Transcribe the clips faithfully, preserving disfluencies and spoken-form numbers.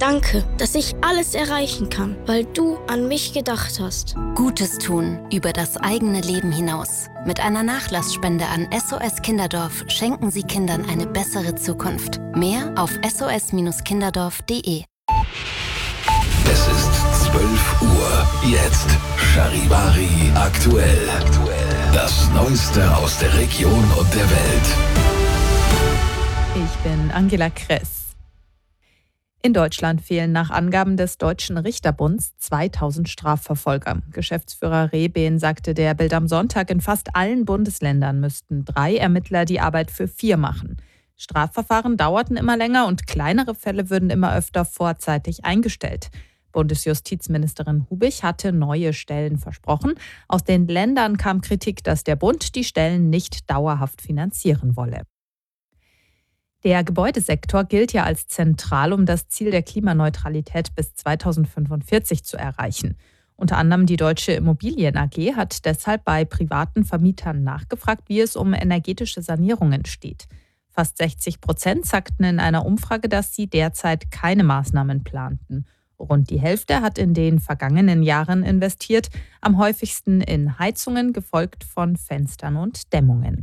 Danke, dass ich alles erreichen kann, weil du an mich gedacht hast. Gutes tun über das eigene Leben hinaus. Mit einer Nachlassspende an S O S Kinderdorf schenken Sie Kindern eine bessere Zukunft. Mehr auf s o s kinderdorf punkt d e. Es ist zwölf Uhr. Jetzt Charivari aktuell. Das Neueste aus der Region und der Welt. Ich bin Angela Kress. In Deutschland fehlen nach Angaben des Deutschen Richterbunds zweitausend Strafverfolger. Geschäftsführer Rehben sagte der Bild am Sonntag, in fast allen Bundesländern müssten drei Ermittler die Arbeit für vier machen. Strafverfahren dauerten immer länger und kleinere Fälle würden immer öfter vorzeitig eingestellt. Bundesjustizministerin Hubich hatte neue Stellen versprochen. Aus den Ländern kam Kritik, dass der Bund die Stellen nicht dauerhaft finanzieren wolle. Der Gebäudesektor gilt ja als zentral, um das Ziel der Klimaneutralität bis zweitausendfünfundvierzig zu erreichen. Unter anderem die Deutsche Immobilien A G hat deshalb bei privaten Vermietern nachgefragt, wie es um energetische Sanierungen steht. Fast sechzig Prozent sagten in einer Umfrage, dass sie derzeit keine Maßnahmen planten. Rund die Hälfte hat in den vergangenen Jahren investiert, am häufigsten in Heizungen, gefolgt von Fenstern und Dämmungen.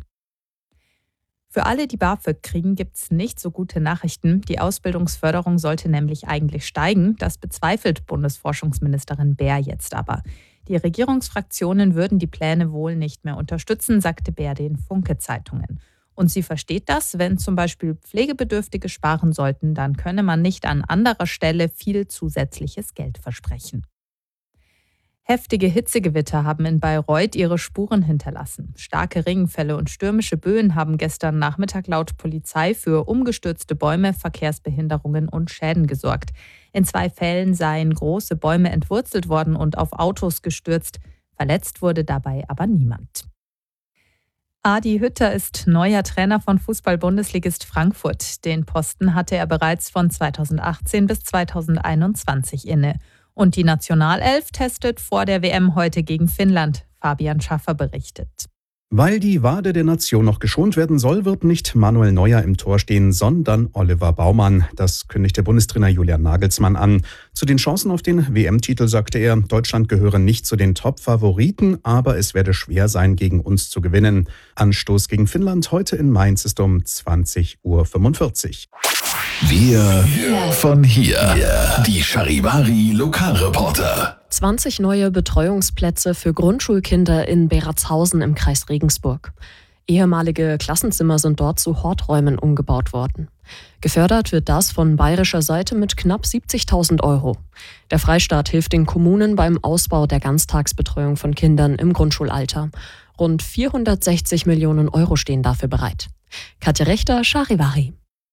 Für alle, die BAföG kriegen, gibt es nicht so gute Nachrichten. Die Ausbildungsförderung sollte nämlich eigentlich steigen. Das bezweifelt Bundesforschungsministerin Baer jetzt aber. Die Regierungsfraktionen würden die Pläne wohl nicht mehr unterstützen, sagte Baer den Funke-Zeitungen. Und sie versteht das, wenn zum Beispiel Pflegebedürftige sparen sollten, dann könne man nicht an anderer Stelle viel zusätzliches Geld versprechen. Heftige Hitzegewitter haben in Bayreuth ihre Spuren hinterlassen. Starke Regenfälle und stürmische Böen haben gestern Nachmittag laut Polizei für umgestürzte Bäume, Verkehrsbehinderungen und Schäden gesorgt. In zwei Fällen seien große Bäume entwurzelt worden und auf Autos gestürzt. Verletzt wurde dabei aber niemand. Adi Hütter ist neuer Trainer von Fußball-Bundesligist Frankfurt. Den Posten hatte er bereits von zweitausendachtzehn bis zweitausendeinundzwanzig inne. Und die Nationalelf testet vor der W M heute gegen Finnland. Fabian Schaffer berichtet. Weil die Wade der Nation noch geschont werden soll, wird nicht Manuel Neuer im Tor stehen, sondern Oliver Baumann. Das kündigt der Bundestrainer Julian Nagelsmann an. Zu den Chancen auf den W M-Titel sagte er, Deutschland gehöre nicht zu den Top-Favoriten, aber es werde schwer sein, gegen uns zu gewinnen. Anstoß gegen Finnland heute in Mainz ist um zwanzig Uhr fünfundvierzig. Wir von hier. Die Charivari Lokalreporter. zwanzig neue Betreuungsplätze für Grundschulkinder in Beratshausen im Kreis Regensburg. Ehemalige Klassenzimmer sind dort zu Horträumen umgebaut worden. Gefördert wird das von bayerischer Seite mit knapp siebzigtausend Euro. Der Freistaat hilft den Kommunen beim Ausbau der Ganztagsbetreuung von Kindern im Grundschulalter. Rund vierhundertsechzig Millionen Euro stehen dafür bereit. Katja Rechter, Charivari.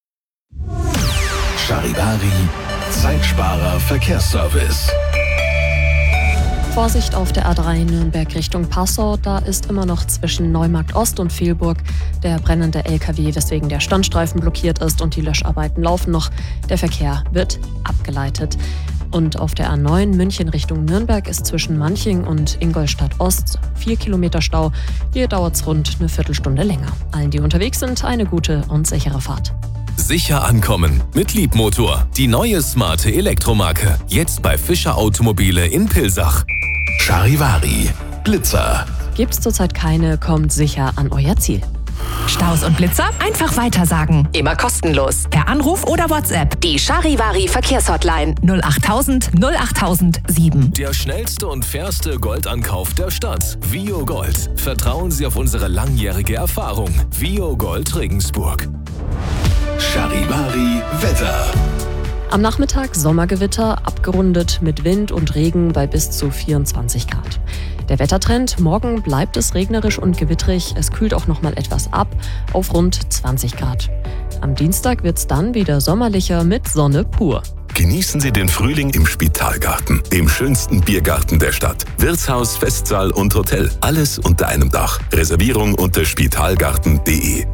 Charivari, Zeitsparer Verkehrsservice. Vorsicht auf der A drei Nürnberg Richtung Passau. Da ist immer noch zwischen Neumarkt Ost und Vilburg der brennende L K W, weswegen der Standstreifen blockiert ist und die Löscharbeiten laufen noch. Der Verkehr wird abgeleitet. Und auf der A neun München Richtung Nürnberg ist zwischen Manching und Ingolstadt Ost vier Kilometer Stau. Hier dauert es rund eine Viertelstunde länger. Allen, die unterwegs sind, eine gute und sichere Fahrt. Sicher ankommen mit Liebmotor. Die neue smarte Elektromarke. Jetzt bei Fischer Automobile in Pilsach. Charivari, Blitzer. Gibt's zurzeit keine, kommt sicher an euer Ziel. Staus und Blitzer einfach weitersagen. Immer kostenlos. Per Anruf oder WhatsApp. Die Charivari Verkehrshotline null achttausend null achttausend sieben. Der schnellste und fairste Goldankauf der Stadt. Vio Gold. Vertrauen Sie auf unsere langjährige Erfahrung. Vio Gold Regensburg. Charivari Wetter. Am Nachmittag Sommergewitter, abgerundet mit Wind und Regen bei bis zu vierundzwanzig Grad. Der Wettertrend: Morgen bleibt es regnerisch und gewittrig. Es kühlt auch noch mal etwas ab auf rund zwanzig Grad. Am Dienstag wird es dann wieder sommerlicher mit Sonne pur. Genießen Sie den Frühling im Spitalgarten, dem schönsten Biergarten der Stadt. Wirtshaus, Festsaal und Hotel. Alles unter einem Dach. Reservierung unter spitalgarten punkt de.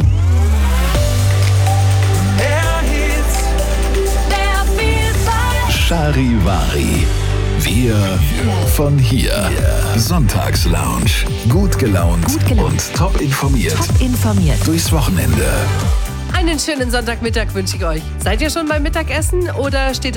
Charivari. Wir von hier. Sonntagslounge. Gut gelaunt, Gut gelaunt. und top informiert. Top informiert. Durchs Wochenende. Einen schönen Sonntagmittag wünsche ich euch. Seid ihr schon beim Mittagessen oder steht